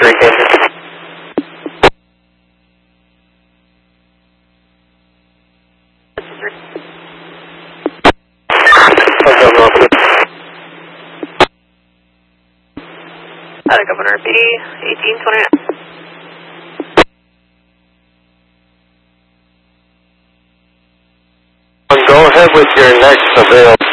3 cases. Governor PD 1829. Go ahead with your next available.